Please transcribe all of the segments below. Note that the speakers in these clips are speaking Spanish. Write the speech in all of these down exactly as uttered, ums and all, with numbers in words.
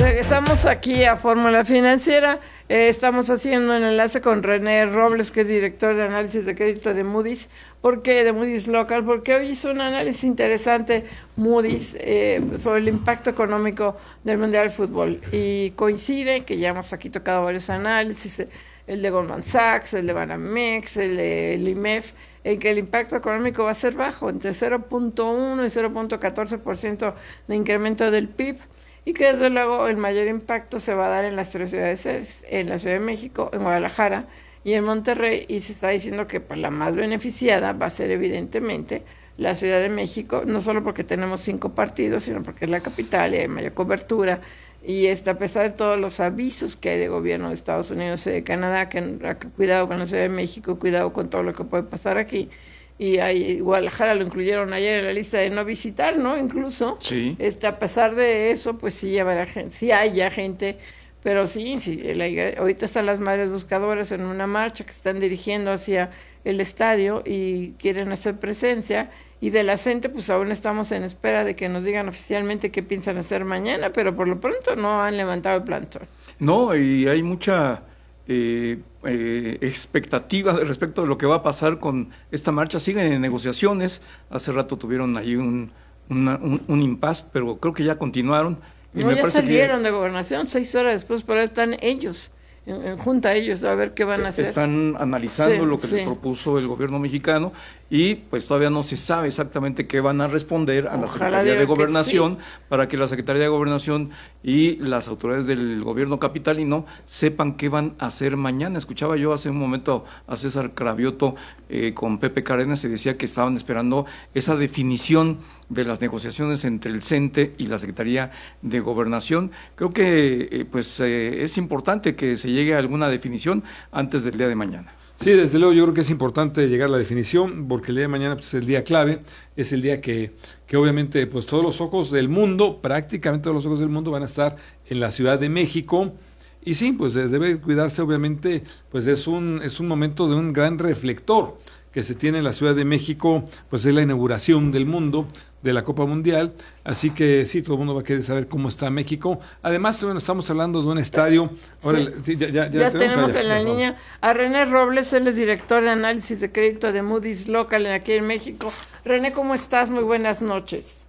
Regresamos aquí a Fórmula Financiera. Eh, estamos haciendo un enlace con René Robles, que es director de análisis de crédito de Moody's, porque de Moody's Local, porque hoy hizo un análisis interesante Moody's eh, sobre el impacto económico del Mundial de Fútbol. Y coincide que ya hemos aquí tocado varios análisis, el de Goldman Sachs, el de Banamex, el de el I M E F, en que el impacto económico va a ser bajo, entre cero punto uno y cero punto catorce por ciento de incremento del P I B. Y que desde luego el mayor impacto se va a dar en las tres ciudades, en la Ciudad de México, en Guadalajara y en Monterrey, y se está diciendo que pues, la más beneficiada va a ser evidentemente la Ciudad de México, no solo porque tenemos cinco partidos, sino porque es la capital y hay mayor cobertura, y está, a pesar de todos los avisos que hay de gobierno de Estados Unidos y de Canadá, que, que cuidado con la Ciudad de México, cuidado con todo lo que puede pasar aquí. Y ahí Guadalajara lo incluyeron ayer en la lista de no visitar, ¿no? Incluso, sí. este, a pesar de eso, pues sí, habrá gente, sí hay ya gente, pero sí, sí la, ahorita están las madres buscadoras en una marcha que están dirigiendo hacia el estadio y quieren hacer presencia, y de la gente pues aún estamos en espera de que nos digan oficialmente qué piensan hacer mañana, pero por lo pronto no han levantado el plantón. No, y hay mucha Eh, eh, expectativa respecto de lo que va a pasar con esta marcha. Siguen en negociaciones, hace rato tuvieron ahí un, una, un, un impasse, pero creo que ya continuaron. Y no, me ya salieron que, de gobernación, seis horas después, pero están ellos, en, en junta ellos, a ver qué van a hacer. Están analizando sí, lo que sí. les propuso el gobierno mexicano, y pues todavía no se sabe exactamente qué van a responder a Ojalá la Secretaría de Gobernación, sí. para que la Secretaría de Gobernación y las autoridades del gobierno capitalino sepan qué van a hacer mañana. Escuchaba yo hace un momento a César Cravioto eh, con Pepe Carenas, y decía que estaban esperando esa definición de las negociaciones entre el CENTE y la Secretaría de Gobernación. Creo que eh, pues eh, es importante que se llegue a alguna definición antes del día de mañana. Sí, desde luego yo creo que es importante llegar a la definición, porque el día de mañana pues, es el día clave, es el día que, que obviamente pues todos los ojos del mundo, prácticamente todos los ojos del mundo van a estar en la Ciudad de México, y sí, pues debe cuidarse obviamente, pues es un, es un momento de un gran reflector que se tiene en la Ciudad de México, pues es la inauguración del mundo, de la Copa Mundial, así que sí, todo el mundo va a querer saber cómo está México. Además, bueno, estamos hablando de un estadio. Ahora, sí. ya, ya, ya, ya tenemos allá, en la línea a René Robles, él es director de análisis de crédito de Moody's Local aquí en México. René, ¿cómo estás? Muy buenas noches.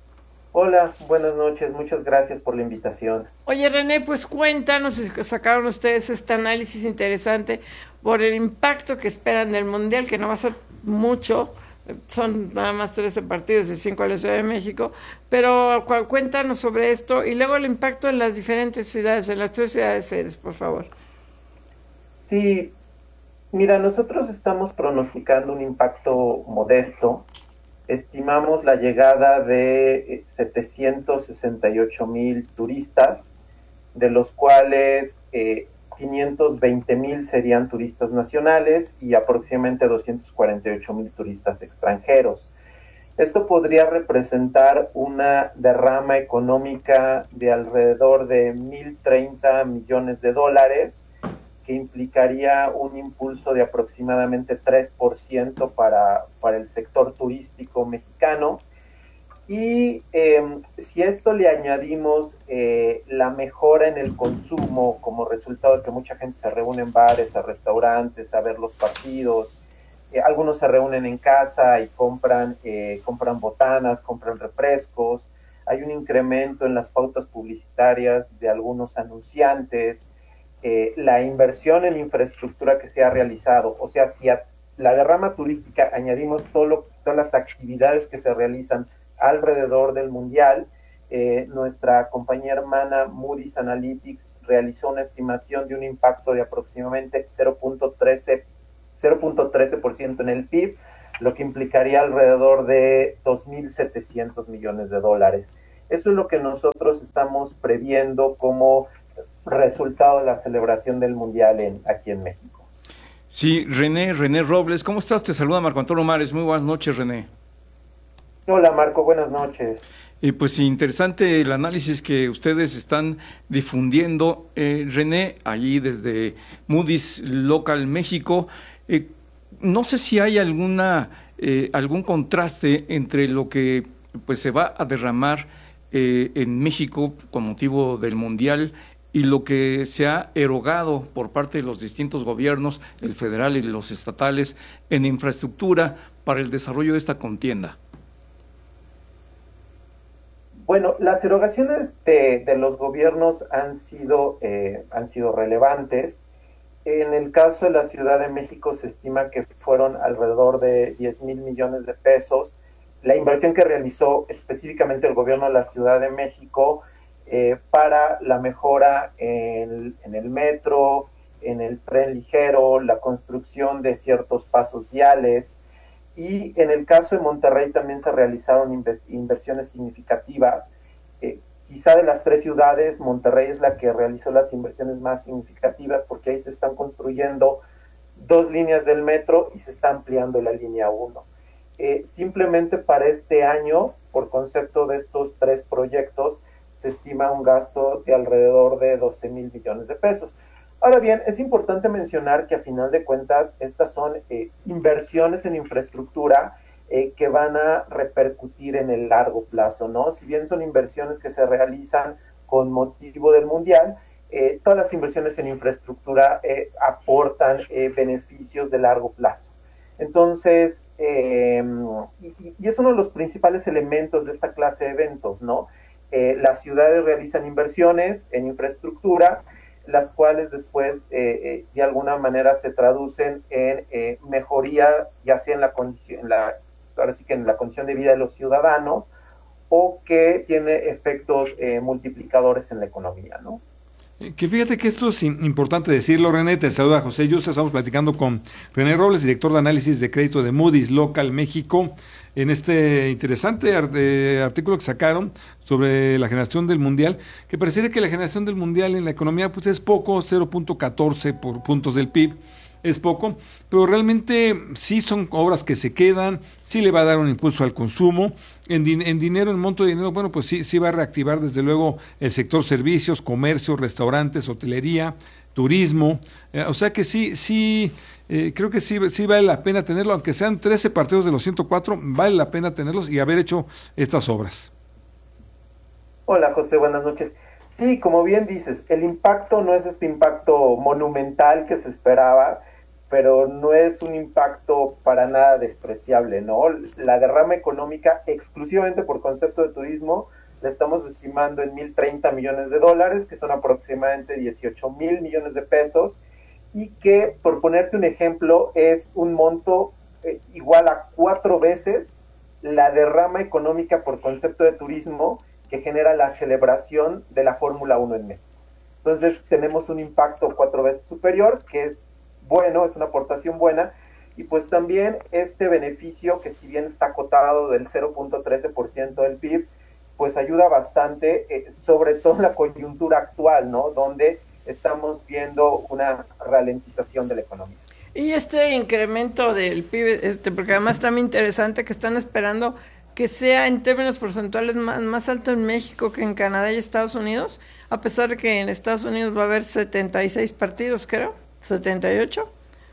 Hola, buenas noches, muchas gracias por la invitación. Oye, René, pues cuéntanos, sacaron ustedes este análisis interesante por el impacto que esperan del Mundial, que no va a ser mucho, son nada más trece partidos y cinco en la Ciudad de México, pero cuéntanos sobre esto y luego el impacto en las diferentes ciudades, en las tres ciudades sedes, por favor. Sí, mira, nosotros estamos pronosticando un impacto modesto. Estimamos la llegada de setecientos sesenta y ocho mil turistas, de los cuales eh, quinientos veinte mil serían turistas nacionales y aproximadamente doscientos cuarenta y ocho mil turistas extranjeros. Esto podría representar una derrama económica de alrededor de mil treinta millones de dólares, que implicaría un impulso de aproximadamente tres por ciento para, para el sector turístico mexicano. Y eh, si a esto le añadimos eh, la mejora en el consumo como resultado de que mucha gente se reúne en bares, a restaurantes, a ver los partidos, eh, algunos se reúnen en casa y compran, eh, compran botanas, compran refrescos, hay un incremento en las pautas publicitarias de algunos anunciantes, eh, la inversión en infraestructura que se ha realizado, o sea, si a la derrama turística añadimos todo lo, todas las actividades que se realizan alrededor del Mundial, eh, nuestra compañía hermana Moody's Analytics realizó una estimación de un impacto de aproximadamente cero punto trece por ciento en el P I B, lo que implicaría alrededor de dos mil setecientos millones de dólares. Eso es lo que nosotros estamos previendo como resultado de la celebración del Mundial en, aquí en México. Sí, René, René Robles, ¿cómo estás? Te saluda Marco Antonio Mares. Muy buenas noches, René. Hola, Marco, buenas noches. Eh, pues interesante el análisis que ustedes están difundiendo, eh, René, allí desde Moody's Local México. Eh, no sé si hay alguna eh, algún contraste entre lo que pues se va a derramar eh, en México con motivo del Mundial y lo que se ha erogado por parte de los distintos gobiernos, el federal y los estatales, en infraestructura para el desarrollo de esta contienda? Bueno, las erogaciones de, de los gobiernos han sido, eh, han sido relevantes. En el caso de la Ciudad de México se estima que fueron alrededor de diez mil millones de pesos. La inversión que realizó específicamente el gobierno de la Ciudad de México eh, para la mejora en, en el metro, en el tren ligero, la construcción de ciertos pasos viales. Y en el caso de Monterrey también se realizaron inversiones significativas. Eh, quizá de las tres ciudades, Monterrey es la que realizó las inversiones más significativas porque ahí se están construyendo dos líneas del metro y se está ampliando la línea uno. Eh, simplemente para este año, por concepto de estos tres proyectos, se estima un gasto de alrededor de doce mil millones de pesos. Ahora bien, es importante mencionar que a final de cuentas estas son eh, inversiones en infraestructura eh, que van a repercutir en el largo plazo, ¿no? Si bien son inversiones que se realizan con motivo del Mundial, eh, todas las inversiones en infraestructura eh, aportan eh, beneficios de largo plazo. Entonces, eh, y, y es uno de los principales elementos de esta clase de eventos, ¿no? Eh, las ciudades realizan inversiones en infraestructura, las cuales después eh, eh, de alguna manera se traducen en eh, mejoría, ya sea en la condición, en la, ahora sí que en la condición de vida de los ciudadanos, o que tiene efectos eh, multiplicadores en la economía, ¿no? Que fíjate que esto es importante decirlo, René. Te saluda José Yusta. Estamos platicando con René Robles, director de análisis de crédito de Moody's Local México, en este interesante artículo que sacaron sobre la generación del Mundial, que pareciera que la generación del Mundial en la economía pues es poco, cero punto catorce por puntos del P I B, es poco, pero realmente sí son obras que se quedan, sí le va a dar un impulso al consumo. En, din en dinero, en monto de dinero, bueno, pues sí, sí va a reactivar desde luego el sector servicios, comercio, restaurantes, hotelería, turismo, eh, o sea que sí, sí, eh, creo que sí, sí vale la pena tenerlo, aunque sean trece partidos de los ciento cuatro, vale la pena tenerlos y haber hecho estas obras. Hola José, buenas noches. Sí, como bien dices, el impacto no es este impacto monumental que se esperaba, pero no es un impacto para nada despreciable, ¿no? La derrama económica, exclusivamente por concepto de turismo, la estamos estimando en mil treinta millones de dólares, que son aproximadamente dieciocho mil millones de pesos, y que, por ponerte un ejemplo, es un monto eh, igual a cuatro veces la derrama económica por concepto de turismo que genera la celebración de la Fórmula uno en México. Entonces, tenemos un impacto cuatro veces superior, que es bueno, es una aportación buena, y pues también este beneficio que si bien está acotado del cero punto trece por ciento del P I B, pues ayuda bastante, eh, sobre todo en la coyuntura actual, ¿no? Donde estamos viendo una ralentización de la economía. Y este incremento del P I B, este, porque además está muy interesante que están esperando que sea en términos porcentuales más, más alto en México que en Canadá y Estados Unidos, a pesar de que en Estados Unidos va a haber setenta y seis partidos, creo. ¿setenta y ocho?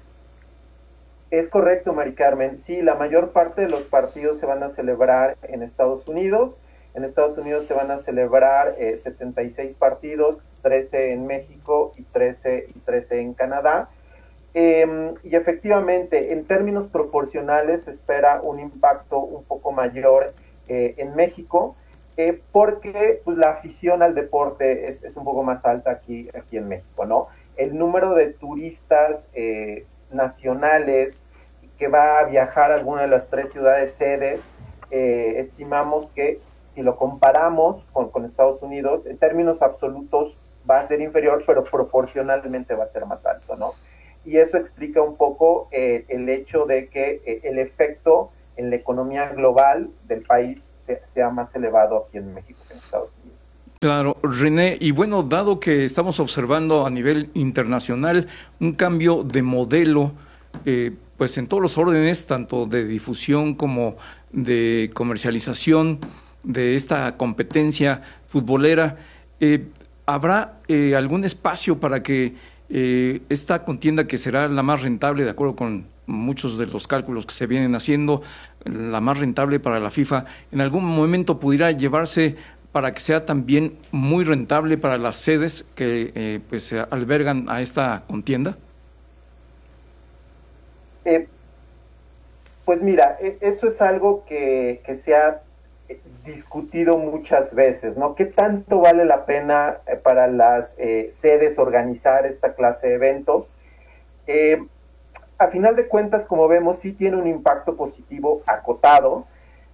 Es correcto, Mari Carmen. Sí, la mayor parte de los partidos se van a celebrar en Estados Unidos. En Estados Unidos se van a celebrar eh, setenta y seis partidos, trece en México y trece, y trece en Canadá. Eh, y efectivamente, en términos proporcionales, se espera un impacto un poco mayor eh, en México, eh, porque pues, la afición al deporte es, es un poco más alta aquí, aquí en México, ¿no? El número de turistas eh, nacionales que va a viajar a alguna de las tres ciudades sedes, eh, estimamos que si lo comparamos con, con Estados Unidos, en términos absolutos va a ser inferior, pero proporcionalmente va a ser más alto, ¿no? Y eso explica un poco eh, el hecho de que eh, el efecto en la economía global del país se, sea más elevado aquí en México que en Estados Unidos. Claro, René, y bueno, dado que estamos observando a nivel internacional un cambio de modelo, eh, pues en todos los órdenes, tanto de difusión como de comercialización de esta competencia futbolera, eh, ¿habrá eh, algún espacio para que eh, esta contienda, que será la más rentable, de acuerdo con muchos de los cálculos que se vienen haciendo, la más rentable para la FIFA, en algún momento pudiera llevarse para que sea también muy rentable para las sedes que eh, pues albergan a esta contienda? Eh, pues mira, eso es algo que, que se ha discutido muchas veces, ¿no? ¿Qué tanto vale la pena para las eh, sedes organizar esta clase de eventos? Eh, a final de cuentas, como vemos, sí tiene un impacto positivo acotado,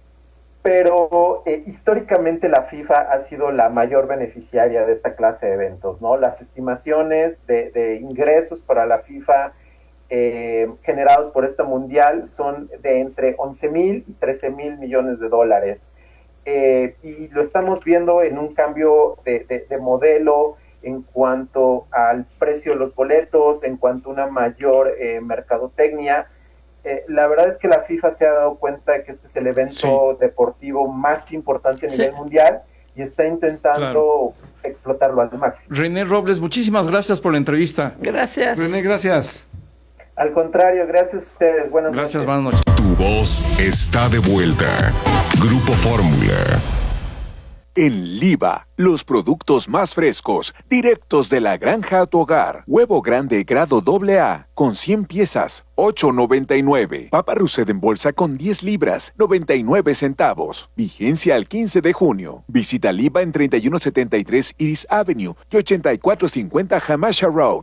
pero eh, históricamente la FIFA ha sido la mayor beneficiaria de esta clase de eventos, ¿no? Las estimaciones de, de ingresos para la FIFA eh, generados por esta mundial son de entre once mil y trece mil millones de dólares. Eh, y lo estamos viendo en un cambio de, de, de modelo en cuanto al precio de los boletos, en cuanto a una mayor eh, mercadotecnia. Eh, la verdad es que la FIFA se ha dado cuenta de que este es el evento sí. deportivo más importante a nivel sí. mundial y está intentando claro. explotarlo al máximo. René Robles, muchísimas gracias por la entrevista. Gracias. René, gracias. Al contrario, gracias a ustedes. Buenas gracias, noches. Buenas noches. Tu voz está de vuelta. Grupo Fórmula. En Liva, los productos más frescos, directos de la granja a tu hogar. Huevo grande grado doble A, con cien piezas, ocho noventa y nueve. Papa Russet en bolsa con diez libras, noventa y nueve centavos. Vigencia al quince de junio. Visita Liva en treinta y uno setenta y tres Iris Avenue y ochenta y cuatro cincuenta Hamasha Road.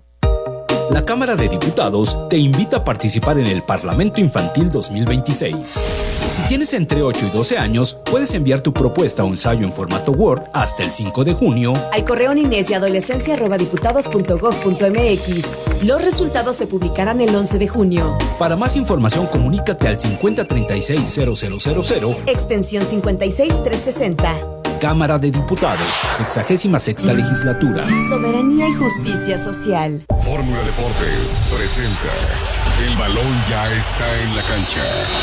La Cámara de Diputados te invita a participar en el Parlamento Infantil dos mil veintiséis. Si tienes entre ocho y doce años, puedes enviar tu propuesta o ensayo en formato Word hasta el cinco de junio al correo niñez y adolescencia arroba diputados punto gob punto mx. Los resultados se publicarán el once de junio. Para más información, comunícate al cincuenta treinta y seis cero cero cero cero, extensión cincuenta y seis trescientos sesenta. Cámara de Diputados, sexagésima sexta legislatura. Soberanía y justicia social. Fórmula Deportes presenta. El balón ya está en la cancha.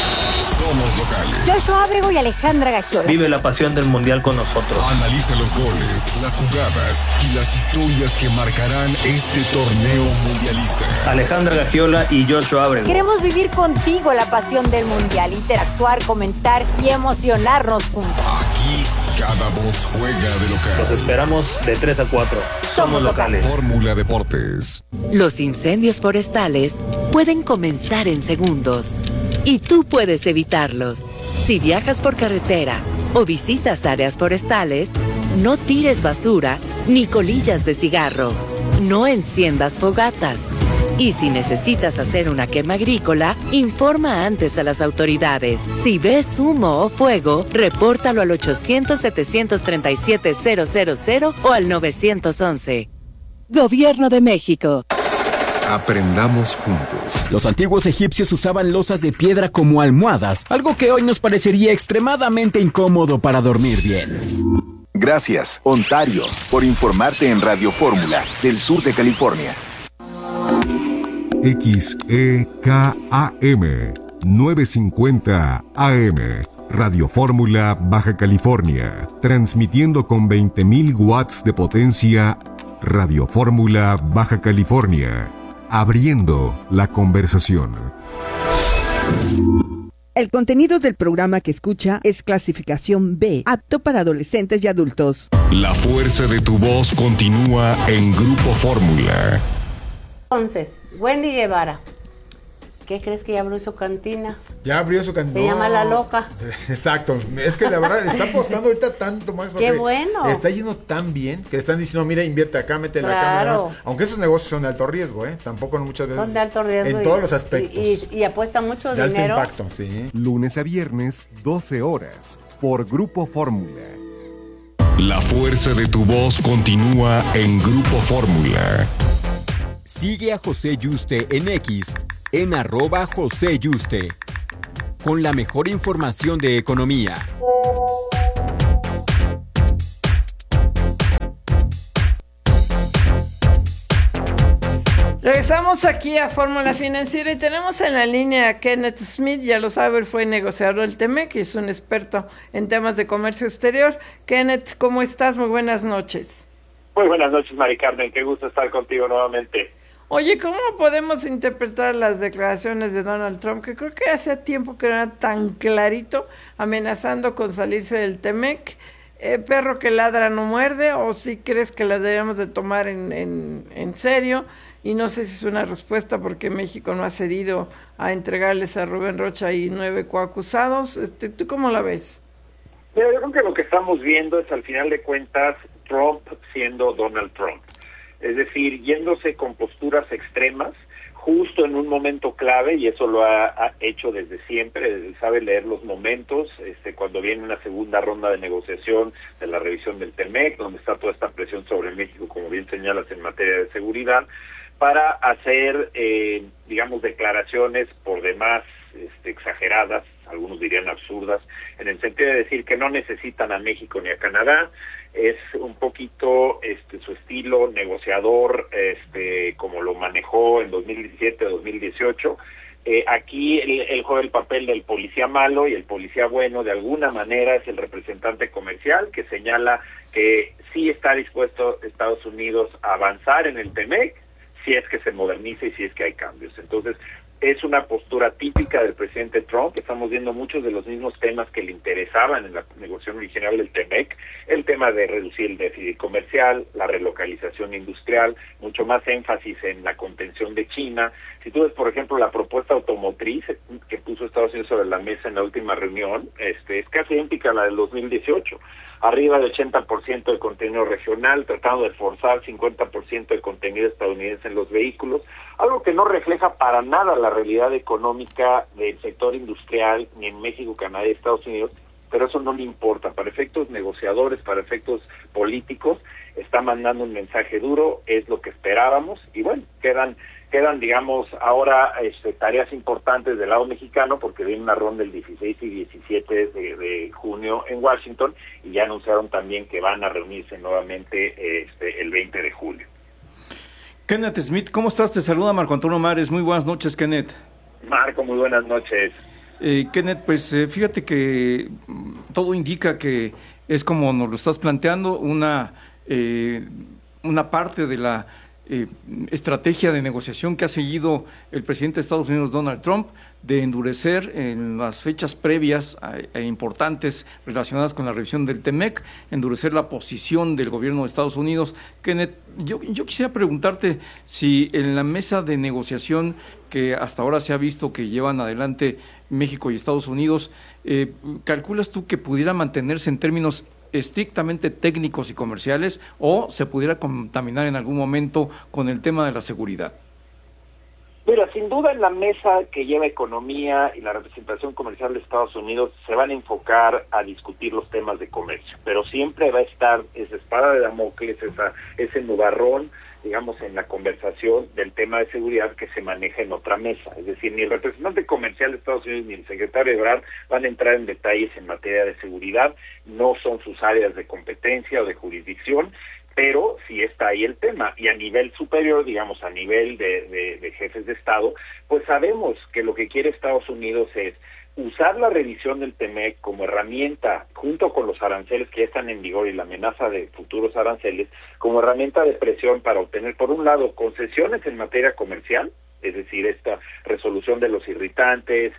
Somos locales. Joshua Ábrego y Alejandra Gagiola. Vive la pasión del mundial con nosotros. Analiza los goles, las jugadas y las historias que marcarán este torneo mundialista. Alejandra Gagiola y Joshua Ábrego. Queremos vivir contigo la pasión del mundial, interactuar, comentar y emocionarnos juntos. Aquí cada voz juega de local. Los esperamos de tres a cuatro. Somos locales. Fórmula Deportes. Los incendios forestales pueden comenzar en segundos y tú puedes evitarlos. Si viajas por carretera o visitas áreas forestales, no tires basura ni colillas de cigarro. No enciendas fogatas. Y si necesitas hacer una quema agrícola, informa antes a las autoridades. Si ves humo o fuego, repórtalo al ochocientos, setecientos treinta y siete, cero cero cero o al nueve once. Gobierno de México. Aprendamos juntos. Los antiguos egipcios usaban losas de piedra como almohadas, algo que hoy nos parecería extremadamente incómodo para dormir bien. Gracias, Ontario, por informarte en Radio Fórmula del sur de California. X E K A M novecientos cincuenta A M Radio Fórmula Baja California, transmitiendo con veinte mil watts de potencia. Radio Fórmula Baja California, abriendo la conversación. El contenido del programa que escucha es clasificación B, apto para adolescentes y adultos. La fuerza de tu voz continúa en Grupo Fórmula. Entonces, Wendy Guevara, ¿qué crees que ya abrió su cantina? Ya abrió su cantina. Se llama La Loca. Exacto, es que la verdad está apostando ahorita tanto más. ¡Qué bueno! Está yendo tan bien que le están diciendo, mira, invierte acá, mete la claro. cámara. Aunque esos negocios son de alto riesgo, ¿eh? Tampoco muchas veces. Son de alto riesgo. En y, todos los aspectos. Y, y, y apuestan mucho de dinero. De alto impacto, sí. Lunes a viernes, doce horas, por Grupo Fórmula. La fuerza de tu voz continúa en Grupo Fórmula. Sigue a José Yuste en X, en arroba José Yuste, con la mejor información de economía. Regresamos aquí a Fórmula Financiera y tenemos en la línea a Kenneth Smith, ya lo sabe, fue negociador del T M E C y es un experto en temas de comercio exterior. Kenneth, ¿cómo estás? Muy buenas noches. Muy buenas noches, Mari Carmen, qué gusto estar contigo nuevamente. Oye, ¿cómo podemos interpretar las declaraciones de Donald Trump, que creo que hace tiempo que no era tan clarito, amenazando con salirse del T M E C? eh, perro que ladra no muerde, o si crees que la deberíamos de tomar en, en, en serio, y no sé si es una respuesta porque México no ha cedido a entregarles a Rubén Rocha y nueve coacusados. Este, ¿tú cómo la ves? Mira, yo creo que lo que estamos viendo es, al final de cuentas, Trump siendo Donald Trump. Es decir, yéndose con posturas extremas, justo en un momento clave, y eso lo ha, ha hecho desde siempre, sabe leer los momentos, este, cuando viene una segunda ronda de negociación de la revisión del TEMEC, donde está toda esta presión sobre México, como bien señalas, en materia de seguridad, para hacer, eh, digamos, declaraciones por demás este, exageradas, algunos dirían absurdas, en el sentido de decir que no necesitan a México ni a Canadá. Es un poquito este su estilo negociador, este como lo manejó en dos mil diecisiete, dos mil dieciocho. Eh, aquí él, él juega el papel del policía malo, y el policía bueno de alguna manera es el representante comercial que señala que sí está dispuesto Estados Unidos a avanzar en el TEMEC, si es que se moderniza y si es que hay cambios. Entonces, es una postura típica del presidente Trump. Estamos viendo muchos de los mismos temas que le interesaban en la negociación original del TEMEC, el tema de reducir el déficit comercial, la relocalización industrial, mucho más énfasis en la contención de China. Si tú ves, por ejemplo, la propuesta automotriz que puso Estados Unidos sobre la mesa en la última reunión, este es casi idéntica a la del dos mil dieciocho. Arriba de ochenta por ciento de contenido regional, tratando de forzar cincuenta por ciento de contenido estadounidense en los vehículos, algo que no refleja para nada la realidad económica del sector industrial ni en México, Canadá y Estados Unidos, pero eso no le importa. Para efectos negociadores, para efectos políticos, está mandando un mensaje duro, es lo que esperábamos, y bueno, quedan quedan, digamos, ahora este, tareas importantes del lado mexicano, porque viene una ronda el dieciséis y diecisiete de, de junio en Washington, y ya anunciaron también que van a reunirse nuevamente este, el veinte de julio. Kenneth Smith, ¿cómo estás? Te saluda Marco Antonio Mares. Muy buenas noches, Kenneth. Marco, muy buenas noches. Eh, Kenneth, pues eh, fíjate que todo indica que es como nos lo estás planteando, una, eh, una parte de la Eh, estrategia de negociación que ha seguido el presidente de Estados Unidos, Donald Trump, de endurecer en las fechas previas e importantes relacionadas con la revisión del TEMEC, endurecer la posición del gobierno de Estados Unidos. Kenneth, yo, yo quisiera preguntarte si en la mesa de negociación que hasta ahora se ha visto que llevan adelante México y Estados Unidos, eh, ¿calculas tú que pudiera mantenerse en términos estrictamente técnicos y comerciales, o se pudiera contaminar en algún momento con el tema de la seguridad? Mira, sin duda en la mesa que lleva economía y la representación comercial de Estados Unidos se van a enfocar a discutir los temas de comercio, pero siempre va a estar esa espada de Damocles, esa, ese nubarrón, digamos, en la conversación del tema de seguridad que se maneja en otra mesa. Es decir, ni el representante comercial de Estados Unidos ni el secretario Ebrard van a entrar en detalles en materia de seguridad, no son sus áreas de competencia o de jurisdicción, pero sí está ahí el tema. Y a nivel superior, digamos, a nivel de, de, de jefes de Estado, pues sabemos que lo que quiere Estados Unidos es usar la revisión del TEMEC como herramienta, junto con los aranceles que ya están en vigor y la amenaza de futuros aranceles, como herramienta de presión para obtener, por un lado, concesiones en materia comercial, es decir, esta resolución de los irritantes,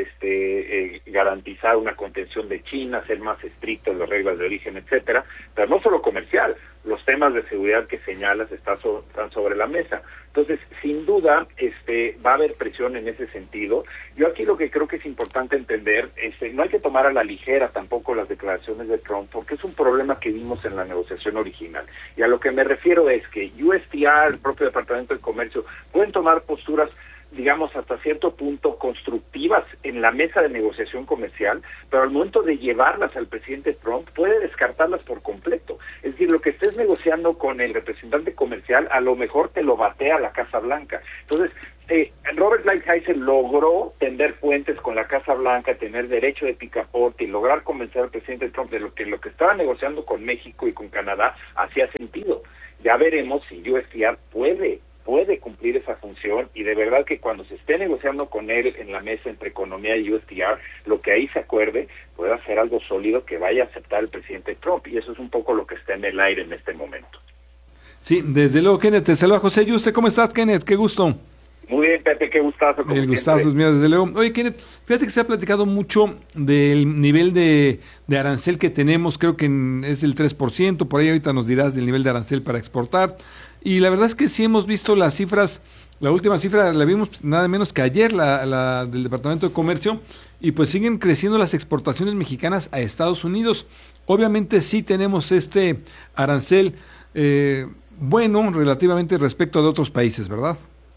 este eh, garantizar una contención de China, ser más estricto en las reglas de origen, etcétera, pero no solo comercial, los temas de seguridad que señalas están, so, están sobre la mesa. Entonces, sin duda, este va a haber presión en ese sentido. Yo aquí lo que creo que es importante entender es eh, no hay que tomar a la ligera tampoco las declaraciones de Trump, porque es un problema que vimos en la negociación original. Y a lo que me refiero es que U S T R, el propio Departamento de Comercio, pueden tomar posturas, digamos, hasta cierto punto constructivas en la mesa de negociación comercial, pero al momento de llevarlas al presidente Trump puede descartarlas por completo. Es decir, lo que estés negociando con el representante comercial a lo mejor te lo batea la Casa Blanca. Entonces, eh, Robert Lighthizer logró tender puentes con la Casa Blanca, tener derecho de picaporte y lograr convencer al presidente Trump de lo que lo que estaba negociando con México y con Canadá hacía sentido. Ya veremos si U S T R puede puede cumplir esa función, y de verdad que cuando se esté negociando con él en la mesa entre economía y U S T R, lo que ahí se acuerde pueda ser algo sólido que vaya a aceptar el presidente Trump, y eso es un poco lo que está en el aire en este momento. Sí, desde luego, Kenneth. Te saluda José Yuste. ¿Cómo estás, Kenneth? Qué gusto. Muy bien, Pepe, qué gustazo. El gustazo es mío, desde luego. Oye, Kenneth, fíjate que se ha platicado mucho del nivel de, de arancel que tenemos, creo que en, es el tres por ciento, por ahí ahorita nos dirás del nivel de arancel para exportar, y la verdad es que sí hemos visto las cifras, la última cifra la vimos nada menos que ayer, la, la del Departamento de Comercio, y pues siguen creciendo las exportaciones mexicanas a Estados Unidos. Obviamente sí tenemos este arancel eh, bueno relativamente respecto de otros países, ¿verdad?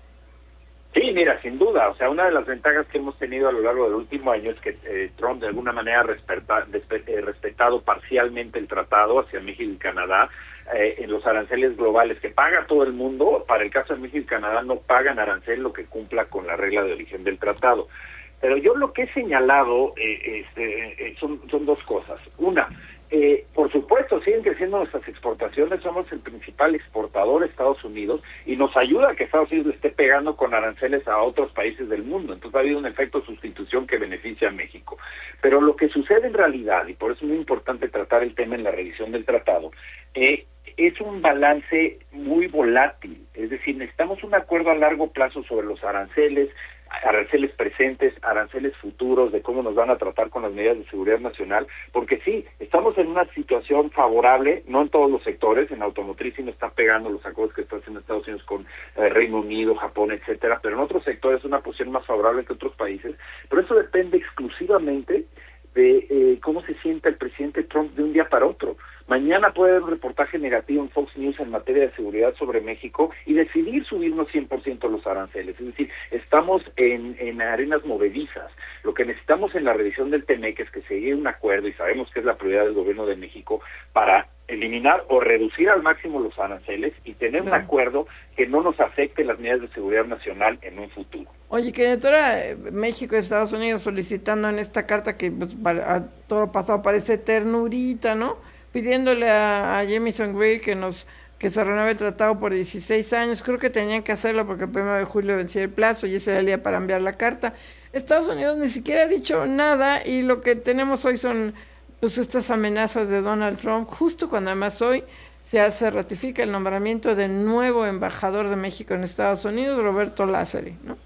Sí, mira, sin duda, o sea, una de las ventajas que hemos tenido a lo largo del último año es que eh, Trump de alguna manera ha respeta, eh, respetado parcialmente el tratado hacia México y Canadá eh, en los aranceles globales que paga todo el mundo. Para el caso de México y Canadá no pagan arancel lo que cumpla con la regla de origen del tratado. Pero yo lo que he señalado eh, este, eh, son, son dos cosas. Una, Eh, por supuesto, siguen creciendo nuestras exportaciones, somos el principal exportador de Estados Unidos y nos ayuda a que Estados Unidos le esté pegando con aranceles a otros países del mundo. Entonces ha habido un efecto de sustitución que beneficia a México. Pero lo que sucede en realidad, y por eso es muy importante tratar el tema en la revisión del tratado, eh, es un balance muy volátil. Es decir, necesitamos un acuerdo a largo plazo sobre los aranceles, aranceles presentes, aranceles futuros, de cómo nos van a tratar con las medidas de seguridad nacional, porque sí, estamos en una situación favorable, no en todos los sectores, en automotriz sí nos está pegando los acuerdos que está haciendo Estados Unidos con eh, Reino Unido, Japón, etcétera, pero en otros sectores es una posición más favorable que otros países, pero eso depende exclusivamente de eh, cómo se sienta el presidente Trump de un día para otro. Mañana puede haber un reportaje negativo en Fox News en materia de seguridad sobre México y decidir subirnos cien por ciento los aranceles. Es decir, estamos en, en arenas movedizas. Lo que necesitamos en la revisión del T M E C es que se llegue a un acuerdo, y sabemos que es la prioridad del gobierno de México, para eliminar o reducir al máximo los aranceles y tener un acuerdo que no nos afecte las medidas de seguridad nacional en un futuro. Oye, que ahora México y Estados Unidos solicitando en esta carta que pues, para, a todo pasado parece ternurita, ¿no? Pidiéndole a, a Jamieson Greer que nos que se renueve el tratado por dieciséis años. Creo que tenían que hacerlo porque el primero de julio vencía el plazo y ese era el día para enviar la carta. Estados Unidos ni siquiera ha dicho nada y lo que tenemos hoy son pues estas amenazas de Donald Trump, justo cuando además hoy se hace, ratifica el nombramiento del nuevo embajador de México en Estados Unidos, Roberto Lázari, ¿no?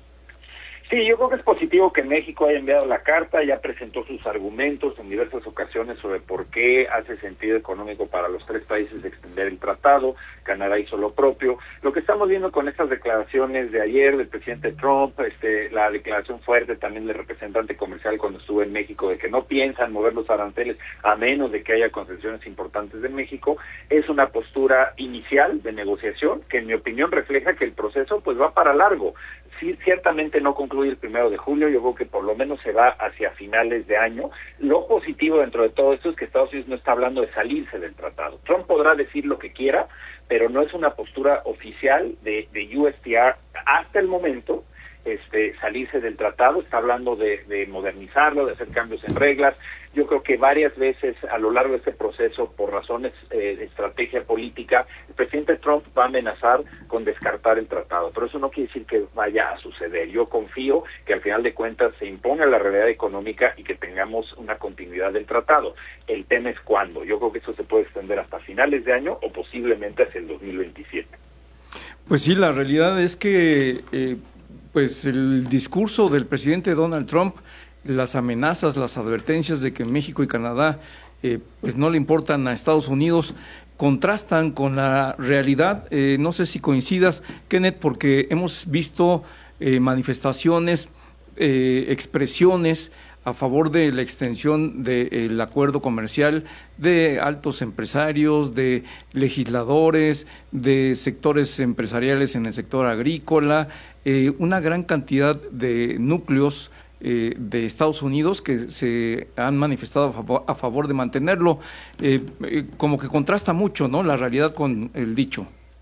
Sí, yo creo que es positivo que México haya enviado la carta, ya presentó sus argumentos en diversas ocasiones sobre por qué hace sentido económico para los tres países extender el tratado. Canadá hizo lo propio. Lo que estamos viendo con estas declaraciones de ayer del presidente Trump, este, la declaración fuerte también del representante comercial cuando estuvo en México de que no piensan mover los aranceles a menos de que haya concesiones importantes de México, es una postura inicial de negociación que en mi opinión refleja que el proceso pues va para largo. Sí, ciertamente no concluye el primero de julio, yo creo que por lo menos se va hacia finales de año. Lo positivo dentro de todo esto es que Estados Unidos no está hablando de salirse del tratado. Trump podrá decir lo que quiera, pero no es una postura oficial de, de U S T R hasta el momento, este, salirse del tratado. Está hablando de, de modernizarlo, de hacer cambios en reglas. Yo creo que varias veces a lo largo de este proceso, por razones eh, de estrategia política, el presidente Trump va a amenazar con descartar el tratado, pero eso no quiere decir que vaya a suceder. Yo confío que al final de cuentas se imponga la realidad económica y que tengamos una continuidad del tratado. El tema es cuándo. Yo creo que eso se puede extender hasta finales de año o posiblemente hacia el dos mil veintisiete. Pues sí, la realidad es que eh, pues el discurso del presidente Donald Trump, las amenazas, las advertencias de que México y Canadá eh, pues no le importan a Estados Unidos, contrastan con la realidad. Eh, no sé si coincidas, Kenneth, porque hemos visto eh, manifestaciones, eh, expresiones a favor de la extensión del acuerdo comercial de altos empresarios, de legisladores, de sectores empresariales en el sector agrícola, eh, una gran cantidad de núcleos Eh, de Estados Unidos que se han manifestado a favor, a favor de mantenerlo, eh, eh, como que contrasta mucho, ¿no?, la realidad con el dicho.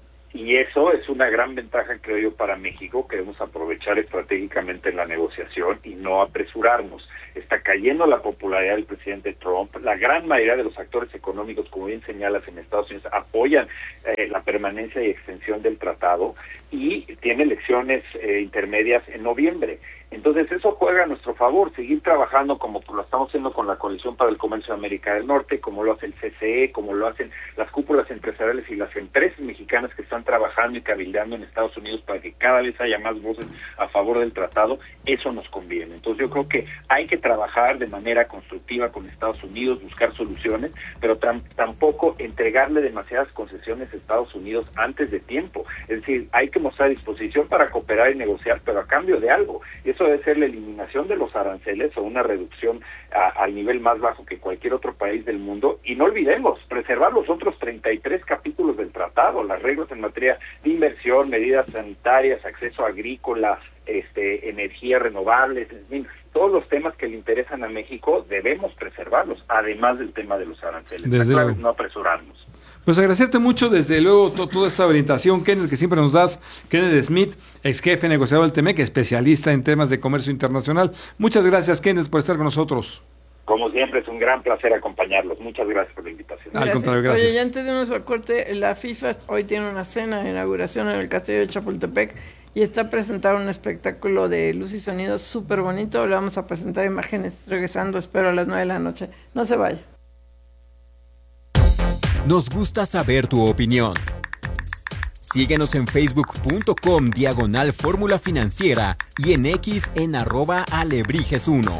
Y eso es una gran ventaja, creo yo, para México, que debemos aprovechar estratégicamente en la negociación y no apresurarnos. Está cayendo la popularidad del presidente Trump. La gran mayoría de los actores económicos, como bien señalas, en Estados Unidos apoyan eh, la permanencia y extensión del tratado y tiene elecciones eh, intermedias en noviembre. Entonces eso juega a nuestro favor, seguir trabajando como lo estamos haciendo con la Coalición para el Comercio de América del Norte, como lo hace el C C E, como lo hacen las cúpulas empresariales y las empresas mexicanas que están trabajando y cabildeando en Estados Unidos para que cada vez haya más voces a favor del tratado. Eso nos conviene. Entonces yo creo que hay que trabajar de manera constructiva con Estados Unidos, buscar soluciones, pero tam- tampoco entregarle demasiadas concesiones a Estados Unidos antes de tiempo. Es decir, hay que mostrar disposición para cooperar y negociar, pero a cambio de algo. Y eso debe ser la eliminación de los aranceles o una reducción a, al nivel más bajo que cualquier otro país del mundo. Y no olvidemos, preservar los otros treinta y tres capítulos del tratado, las reglas en materia de inversión, medidas sanitarias, acceso agrícola, este, energías renovables, en fin, todos los temas que le interesan a México debemos preservarlos, además del tema de los aranceles. Desde La clave luego. es no apresurarnos. Pues agradecerte mucho, desde luego, to- toda esta orientación, Kenneth, que siempre nos das. Kenneth Smith, ex jefe negociador del T M E C, especialista en temas de comercio internacional. Muchas gracias, Kenneth, por estar con nosotros. Como siempre, es un gran placer acompañarlos. Muchas gracias por la invitación. Al contrario, gracias. Oye, y antes de irnos al corte, la FIFA hoy tiene una cena de inauguración en el Castillo de Chapultepec y está presentando un espectáculo de luz y sonido súper bonito. Le vamos a presentar imágenes regresando, espero, a las nueve de la noche. No se vaya. Nos gusta saber tu opinión. Síguenos en facebook.com diagonal fórmula financiera y en X en arroba alebrijes uno.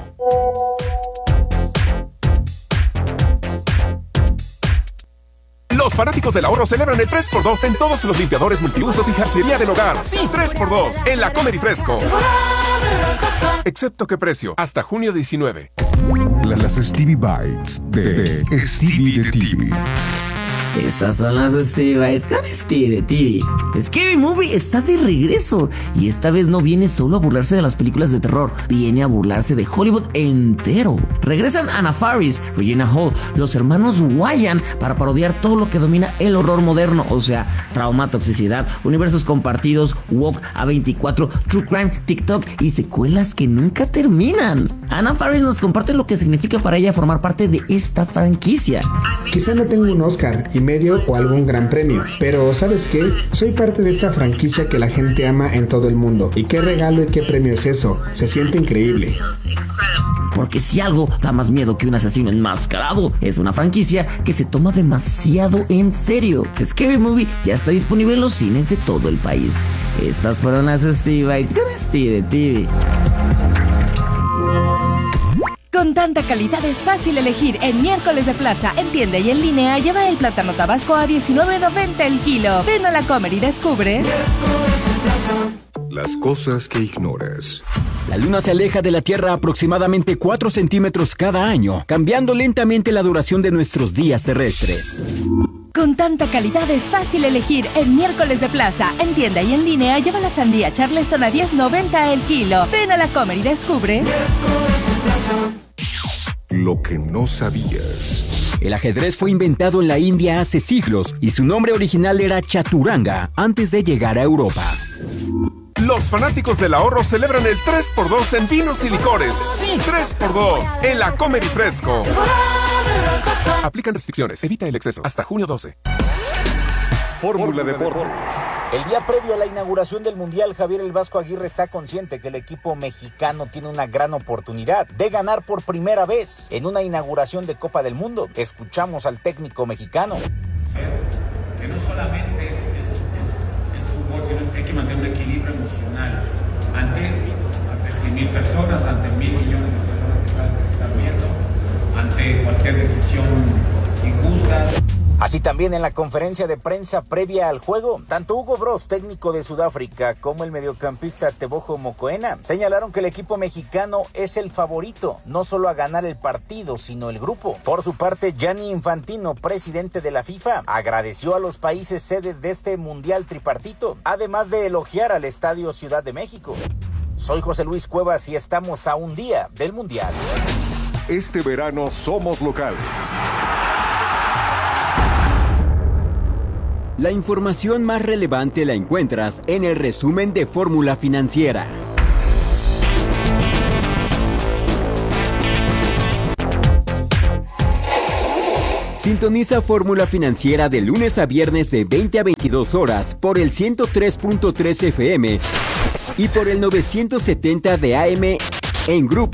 Los fanáticos del ahorro celebran el tres por dos en todos los limpiadores multiusos y jarcería del hogar. Sí, tres por dos en la Comer y Fresco. Excepto que precio, hasta junio diecinueve. Las Stevie Bites de Stevie de T V. Estas son las Stevie Bites con Stevie de T V. Scary Movie está de regreso y esta vez no viene solo a burlarse de las películas de terror, viene a burlarse de Hollywood entero. Regresan Anna Faris, Regina Hall, los hermanos Wyan para parodiar todo lo que domina el horror moderno, o sea, trauma, toxicidad, universos compartidos, woke, A veinticuatro, true crime, TikTok y secuelas que nunca terminan. Anna Faris nos comparte lo que significa para ella formar parte de esta franquicia. Quizá no tengo un Oscar y medio o algún gran premio, pero ¿sabes qué? Soy parte de esta franquicia que la gente ama en todo el mundo. ¿Y qué regalo y qué premio es eso? Se siente increíble. Porque si algo da más miedo que un asesino enmascarado, es una franquicia que se toma demasiado en serio. Scary Movie ya está disponible en los cines de todo el país. Estas fueron las Stevie Bites con Stevie de T V. Con tanta calidad es fácil elegir. En Miércoles de Plaza, en tienda y en línea, lleva el plátano tabasco a diecinueve noventa el kilo. Ven a la Comer y descubre. Las cosas que ignoras. La Luna se aleja de la Tierra aproximadamente cuatro centímetros cada año, cambiando lentamente la duración de nuestros días terrestres. Con tanta calidad es fácil elegir. En Miércoles de Plaza, en tienda y en línea, lleva la sandía Charleston a diez noventa el kilo. Ven a la Comer y descubre. Lo que no sabías. El ajedrez fue inventado en la India hace siglos y su nombre original era chaturanga antes de llegar a Europa. Los fanáticos del ahorro celebran el tres por dos en vinos y licores. Sí, tres por dos en la Comer y Fresco. Aplican restricciones, evita el exceso. Hasta junio doce. Fórmula Deportes. El día previo a la inauguración del Mundial, Javier El Vasco Aguirre está consciente que el equipo mexicano tiene una gran oportunidad de ganar por primera vez en una inauguración de Copa del Mundo. Escuchamos al técnico mexicano. Que no solamente es, es, es, es fútbol, sino que hay que mantener un equilibrio emocional ante, ante cien mil personas, ante mil millones de personas que están viendo, ante cualquier decisión injusta. Así también en la conferencia de prensa previa al juego, tanto Hugo Broos, técnico de Sudáfrica, como el mediocampista Tebogo Mokoena señalaron que el equipo mexicano es el favorito, no solo a ganar el partido, sino el grupo. Por su parte, Gianni Infantino, presidente de la FIFA, agradeció a los países sedes de este mundial tripartito, además de elogiar al Estadio Ciudad de México. Soy José Luis Cuevas y estamos a un día del mundial. Este verano somos locales. La información más relevante la encuentras en el resumen de Fórmula Financiera. Sintoniza Fórmula Financiera de lunes a viernes de veinte a veintidós horas por el ciento tres punto tres F M y por el novecientos setenta de A M en Grupo